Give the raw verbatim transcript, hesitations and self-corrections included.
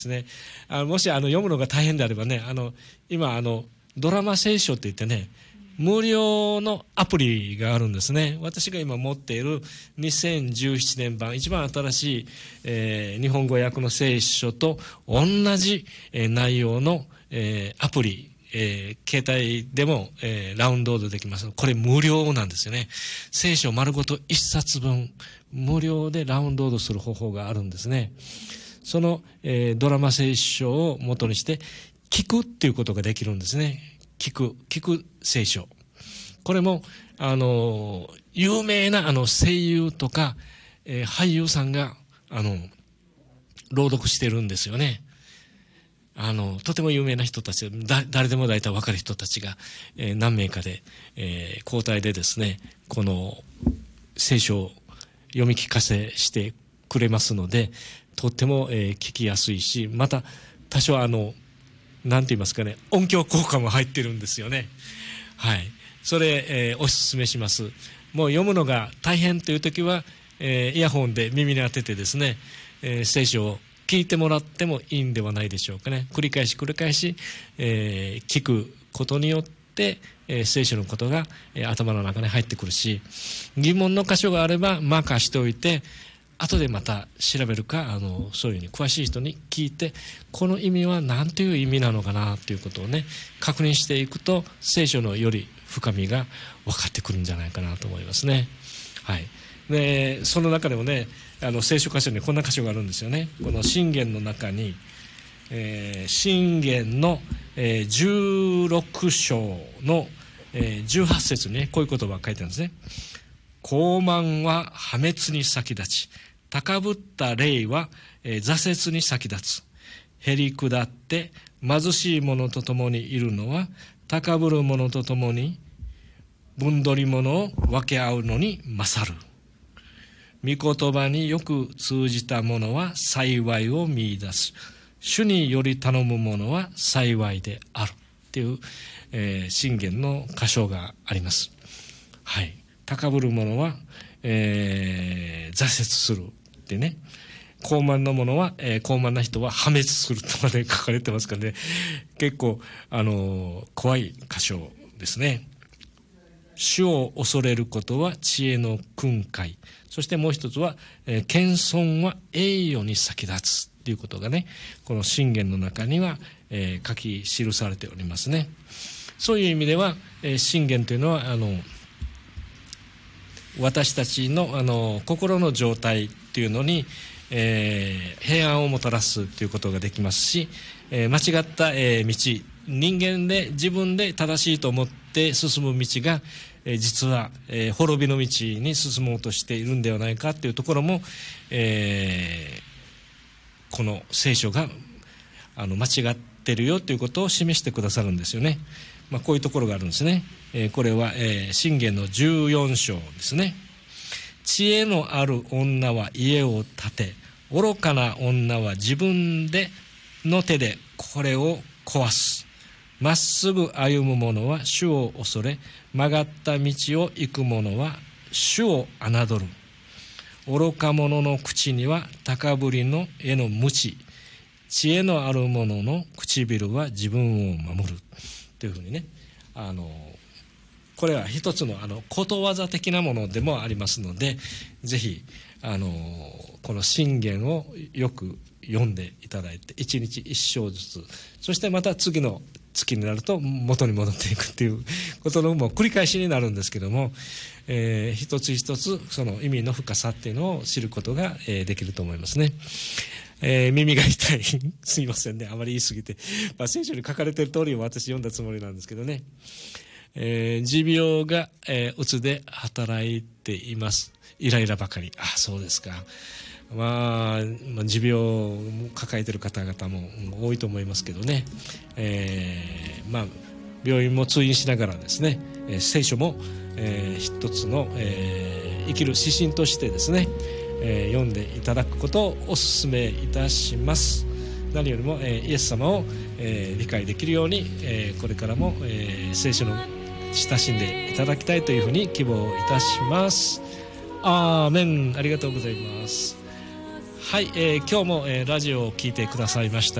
ですね、あのもしあの読むのが大変であればね、あの今あのドラマ聖書って言ってね、無料のアプリがあるんですね。私が今持っているにせんじゅうななねん版、一番新しい、えー、日本語訳の聖書と同じ、えー、内容の、えー、アプリ、えー、携帯でも、えー、ダウンロードできます。これ無料なんですよね。聖書丸ごと一冊分無料でダウンロードする方法があるんですね。その、えー、ドラマ聖書を元にして聞くっていうことができるんですね。聞く聞く聖書、これもあの有名なあの声優とか、えー、俳優さんがあの朗読してるんですよね。あのとても有名な人たち、だ誰でも大体分かる人たちが、えー、何名かで、えー、交代でですね、この聖書を読み聞かせしてくれますので、とっても、えー、聞きやすいし、また多少あのなんて言いますかね、音響効果も入ってるんですよね。はい、それ、えー、おすすめします。もう読むのが大変という時は、えー、イヤホンで耳に当ててですね、えー、聖書を聞いてもらってもいいんではないでしょうかね。繰り返し繰り返し、えー、聞くことによって、えー、聖書のことが、えー、頭の中に入ってくるし、疑問の箇所があればマーカーしておいて、後でまた調べるか、あのそういうふうに詳しい人に聞いて、この意味は何という意味なのかなということをね、確認していくと聖書のより深みが分かってくるんじゃないかなと思いますね。はい、でその中でもね、あの聖書箇所にこんな箇所があるんですよね。この箴言の中に、えー、箴言の、えー、じゅうろく章の、えー、じゅうはち節に、ね、こういう言葉が書いてあるんですね。傲慢は破滅に先立ち、高ぶった霊は、えー、挫折に先立つ。へり下って貧しい者と共にいるのは、高ぶる者と共に分取り物を分け合うのに勝る。御言葉によく通じた者は幸いを見出す。主により頼む者は幸いであるっていう、えー、箴言の箇所があります。はい、高ぶる者は、えー、挫折するってね、傲慢な者は、えー、傲慢な人は破滅するとまで書かれてますからね、結構、あのー、怖い箇所ですね。主を恐れることは知恵の訓戒、そしてもう一つは、えー、謙遜は栄誉に先立つということがね、この箴言の中には、えー、書き記されておりますね。そういう意味では、えー、箴言というのはあの私たち の, あの心の状態というのに、えー、平安をもたらすということができますし、えー、間違った、えー、道、人間で自分で正しいと思って進む道が、えー、実は、えー、滅びの道に進もうとしているんではないかというところも、えー、この聖書があの間違っているよということを示してくださるんですよね。まあ、こういうところがあるんですね。えー、これは、えー、箴言のじゅうよん章ですね。知恵のある女は家を建て、愚かな女は自分での手でこれを壊す。まっすぐ歩む者は主を恐れ、曲がった道を行く者は主を侮る。愚か者の口には高ぶりの絵の鞭、知恵のある者の唇は自分を守るというふうにね、あのこれは一つのあのことわざ的なものでもありますので、ぜひあのこの箴言をよく読んでいただいて、一日一章ずつ、そしてまた次の月になると元に戻っていくっていうことのもう繰り返しになるんですけども、えー、一つ一つその意味の深さっていうのを知ることが、えー、できると思いますね。えー、耳が痛いすいませんね、あまり言い過ぎて、まあ、聖書に書かれている通りを私読んだつもりなんですけどね、えー、持病が、えー、うつで働いています。イライラばかり。あ、そうですか。まあ、まあ、持病を抱えている方々も多いと思いますけどね、えー、まあ病院も通院しながらですね、えー、聖書も、えー、一つの、えー、生きる指針としてですね、えー、読んでいただくことをお勧めいたします。何よりも、えー、イエス様を、えー、理解できるように、えー、これからも、えー、聖書の親しんでいただきたいというふうに希望いたします。アーメン。ありがとうございます。 はい、えー今日も、えーラジオを聞いてくださいました